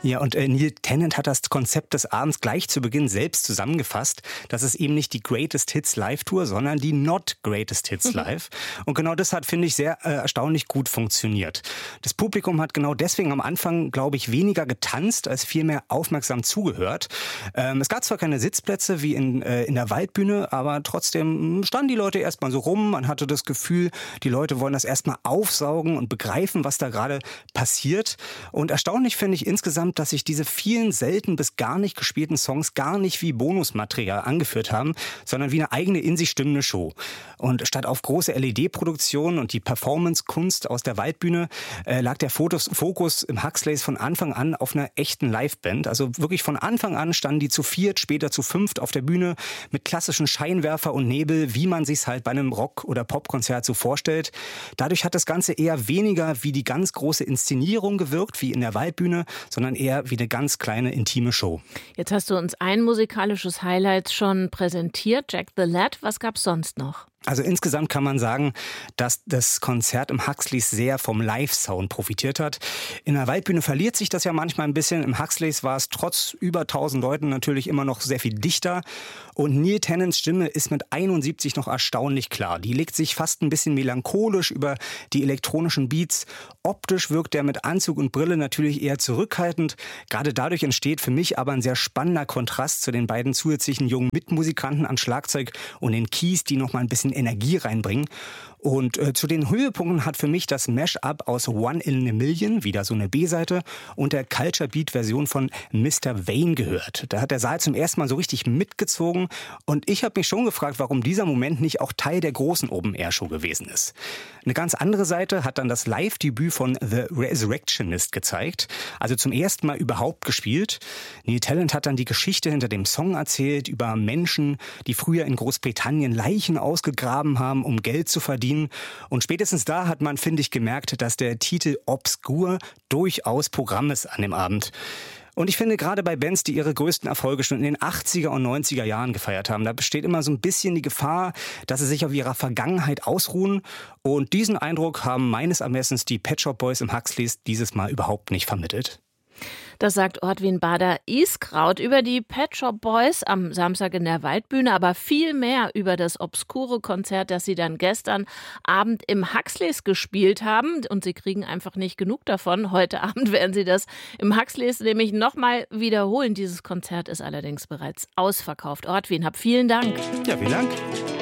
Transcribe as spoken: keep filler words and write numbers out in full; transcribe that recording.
Ja, und äh, Neil Tennant hat das Konzept des Abends gleich zu Beginn selbst zusammengefasst. Das ist eben nicht die Greatest Hits Live Tour, sondern die Not Greatest Hits Live. Und genau das hat, finde ich, sehr äh, erstaunlich gut funktioniert. Das Publikum hat genau deswegen am Anfang, glaube ich, weniger getanzt, als vielmehr aufmerksam zugehört. Ähm, es gab zwar keine Sitzplätze wie in, äh, in der Waldbühne, aber trotzdem standen die Leute erstmal so rum. Man hatte das Gefühl, die Leute wollen das erstmal aufsaugen und begreifen, was da gerade passiert. Und erstaunlich finde ich insgesamt, dass sich diese vielen selten bis gar nicht gespielten Songs gar nicht wie Bonusmaterial angeführt haben, sondern wie eine eigene in sich stimmende Show. Und statt auf große L E D-Produktionen und die Performance-Kunst aus der Waldbühne äh, lag der Fotos, Fokus im Huxleys von Anfang an auf einer echten Liveband. Also wirklich von Anfang an standen die zu viert, später zu fünft auf der Bühne mit klassischen Scheinwerfer und Nebel, wie man sich's halt bei einem Rock- oder Popkonzert so vorstellt. Dadurch hat das Ganze eher weniger wie die ganz große Inszenierung gewirkt, wie in der Waldbühne, sondern eher wie eine ganz kleine, intime Show. Jetzt hast du uns ein musikalisches Highlight schon präsentiert, Jack the Lad. Was gab's sonst noch? Also insgesamt kann man sagen, dass das Konzert im Huxleys sehr vom Live-Sound profitiert hat. In der Waldbühne verliert sich das ja manchmal ein bisschen. Im Huxleys war es trotz über tausend Leuten natürlich immer noch sehr viel dichter. Und Neil Tennants Stimme ist mit einundsiebzig noch erstaunlich klar. Die legt sich fast ein bisschen melancholisch über die elektronischen Beats. Optisch wirkt er mit Anzug und Brille natürlich eher zurückhaltend. Gerade dadurch entsteht für mich aber ein sehr spannender Kontrast zu den beiden zusätzlichen jungen Mitmusikanten an Schlagzeug und den Keys, die noch mal ein bisschen Energie reinbringen. Und äh, zu den Höhepunkten hat für mich das Mash-up aus One in a Million, wieder so eine B-Seite, und der Culture Beat-Version von Mister Vane gehört. Da hat der Saal zum ersten Mal so richtig mitgezogen und ich habe mich schon gefragt, warum dieser Moment nicht auch Teil der großen Open-Air-Show gewesen ist. Eine ganz andere Seite hat dann das Live-Debüt von The Resurrectionist gezeigt, also zum ersten Mal überhaupt gespielt. Neil Tennant hat dann die Geschichte hinter dem Song erzählt, über Menschen, die früher in Großbritannien Leichen ausgegraben haben, um Geld zu verdienen. Und spätestens da hat man, finde ich, gemerkt, dass der Titel Obscure durchaus Programm ist an dem Abend. Und ich finde, gerade bei Bands, die ihre größten Erfolge schon in den achtziger und neunziger Jahren gefeiert haben, da besteht immer so ein bisschen die Gefahr, dass sie sich auf ihrer Vergangenheit ausruhen. Und diesen Eindruck haben meines Ermessens die Pet Shop Boys im Huxleys dieses Mal überhaupt nicht vermittelt. Das sagt Ortwin Bader-Iskraut über die Pet Shop Boys am Samstag in der Waldbühne, aber viel mehr über das obskure Konzert, das sie dann gestern Abend im Huxleys gespielt haben. Und sie kriegen einfach nicht genug davon. Heute Abend werden sie das im Huxleys nämlich nochmal wiederholen. Dieses Konzert ist allerdings bereits ausverkauft. Ortwin, hab vielen Dank. Ja, vielen Dank.